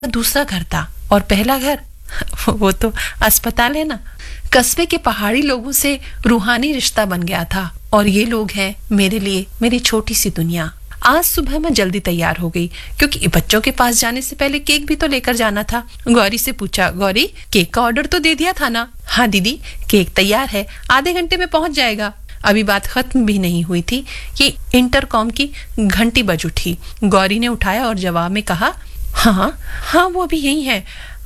दूसरा घर था और पहला घर वो तो अस्पताल है ना। कस्बे के पहाड़ी लोगों से रूहानी रिश्ता बन गया था और ये लोग हैं मेरे लिए मेरी छोटी सी दुनिया। आज सुबह मैं जल्दी तैयार हो गई क्योंकि बच्चों के पास जाने से पहले केक भी तो लेकर जाना था। गौरी से पूछा, गौरी केक का ऑर्डर तो दे दिया था ना? हाँ दीदी, केक तैयार है, आधे घंटे में पहुंच जाएगा। अभी बात खत्म भी नहीं हुई थी कि इंटरकॉम की घंटी बज उठी। गौरी ने उठाया और जवाब में कहा, हाँ हाँ वो अभी यही है।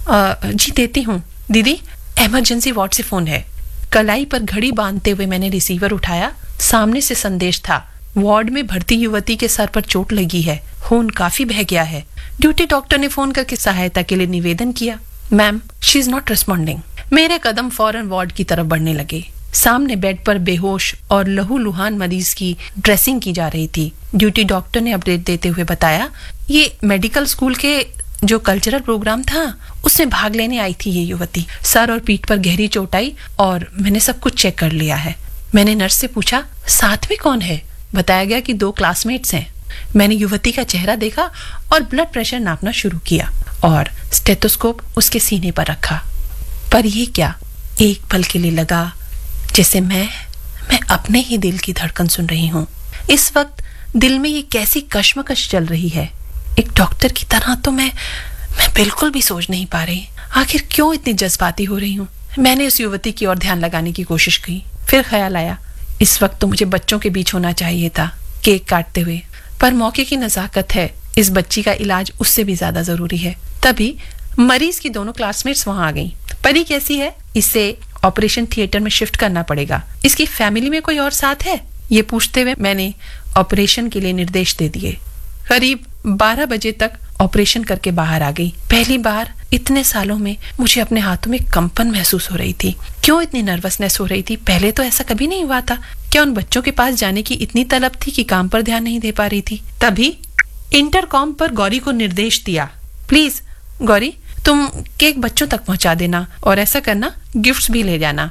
जी देती हूँ दीदी, इमरजेंसी वार्ड से फोन है। कलाई पर घड़ी बांधते हुए मैंने रिसीवर उठाया। सामने से संदेश था, वार्ड में भर्ती युवती के सर पर चोट लगी है, खून काफी बह गया है। ड्यूटी डॉक्टर ने फोन करके सहायता के लिए निवेदन किया। Ma'am, she is not responding. मेरे कदम फौरन वार्ड की तरफ बढ़ने लगे। सामने बेड पर बेहोश और लहूलुहान मरीज की ड्रेसिंग की जा रही थी। ड्यूटी डॉक्टर ने अपडेट देते हुए बताया, ये मेडिकल स्कूल के जो कल्चरल प्रोग्राम था उसमें भाग लेने आई थी ये युवती। सर और पीठ पर गहरी चोट आई और मैंने सब कुछ चेक कर लिया है। मैंने नर्स से पूछा, साथ में कौन है? बताया गया कि 2 क्लासमेट्स हैं। मैंने युवती का चेहरा देखा और ब्लड प्रेशर नापना शुरू किया और स्टेथोस्कोप उसके सीने पर रखा। पर ये क्या, एक पल के लिए लगा जैसे मैं अपने ही दिल की धड़कन सुन रही हूँ। इस वक्त दिल में ये कैसी कश्मकश चल रही है। एक डॉक्टर की तरह तो मैं बिल्कुल भी सोच नहीं पा रही, आखिर क्यों इतनी जज्बाती हो रही हूँ। मैंने उस युवती की ओर ध्यान लगाने की कोशिश की, फिर ख्याल आया इस वक्त तो मुझे बच्चों के बीच होना चाहिए था, केक काटते हुए। पर मौके की नजाकत है, इस बच्ची का इलाज उससे भी ज्यादा जरूरी है। तभी मरीज की दोनों क्लासमेट्स वहां आ गईं। परी कैसी है? इसे ऑपरेशन थिएटर में शिफ्ट करना पड़ेगा। इसकी फैमिली में कोई और साथ है? ये पूछते हुए मैंने ऑपरेशन के लिए निर्देश दे दिए। करीब 12 बजे तक ऑपरेशन करके बाहर आ गई। पहली बार इतने सालों में मुझे अपने हाथों में कंपन महसूस हो रही थी। क्यों इतनी नर्वसनेस हो रही थी? पहले तो ऐसा कभी नहीं हुआ था। क्या उन बच्चों के पास जाने की इतनी तलब थी कि काम पर ध्यान नहीं दे पा रही थी? तभी इंटरकॉम पर गौरी को निर्देश दिया, प्लीज गौरी तुम केक बच्चों तक पहुंचा देना और ऐसा करना गिफ्ट्स भी ले जाना।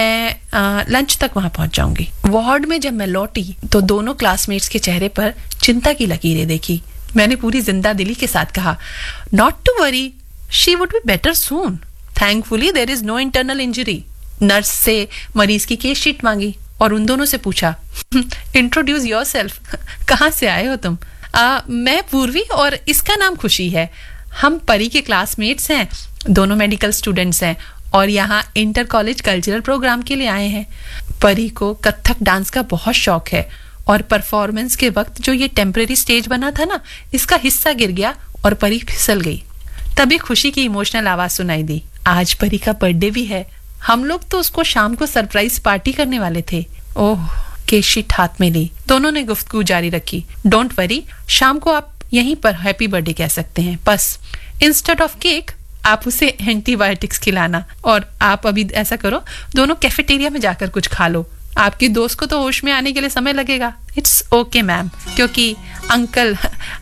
मैं लंच तक वहां पहुंच जाऊंगी। वार्ड में जब मैं लौटी तो दोनों क्लासमेट्स के चेहरे पर चिंता की लकीरें देखी। मैंने पूरी जिंदा दिली के साथ कहा, not to worry, she would be better soon. Thankfully there is no internal injury. Nurse से मरीज की केस शीट मांगी और उन दोनों से पूछा, इंट्रोड्यूस योरसेल्फ, कहाँ से आए हो तुम? मैं पूर्वी और इसका नाम खुशी है। हम परी के क्लासमेट्स हैं, दोनों मेडिकल स्टूडेंट्स हैं और यहाँ इंटर कॉलेज कल्चरल प्रोग्राम के लिए आए हैं। परी को कथक डांस का बहुत शौक है और परफॉर्मेंस के वक्त जो ये टेम्परेरी स्टेज बना था ना, इसका हिस्सा गिर गया और परी फिसल गई। तभी खुशी की इमोशनल आवाज सुनाई दी, आज परी का बर्थडे भी है। हम लोग तो उसको शाम को सरप्राइज पार्टी करने वाले थे। ओह, केक शीट हाथ में ली। दोनों ने गुफ्तगू जारी रखी, डोंट वरी, शाम को आप यहीं पर हैप्पी बर्थडे कह सकते हैं। बस इंस्टेड ऑफ केक आप उसे एंटीबायोटिक्स खिलाना। और आप अभी ऐसा करो, दोनों कैफेटेरिया में जाकर कुछ खा लो। आपकी दोस्त को तो होश में आने के लिए समय लगेगा। इट्स ओके मैम, क्योंकि अंकल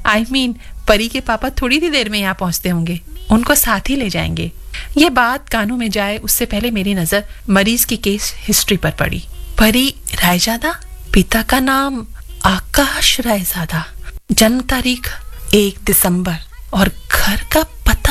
परी के पापा थोड़ी ही देर में यहाँ पहुंचते होंगे, उनको साथ ही ले जाएंगे। ये बात कानों में जाए उससे पहले मेरी नजर मरीज की केस हिस्ट्री पर पड़ी। परी रायजादा, पिता का नाम आकाश रायजादा, जन्म तारीख 1 दिसंबर और घर का पता,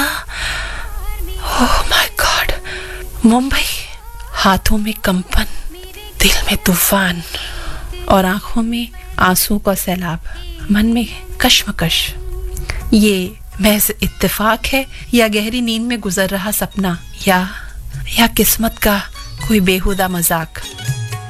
ओह माय गॉड, मुंबई। हाथों में कंपन, दिल में तूफान और आंखों में आंसू का सैलाब, मन में कश्मकश। ये महज इत्तेफाक है या गहरी नींद में गुजर रहा सपना, या किस्मत का कोई बेहुदा मजाक?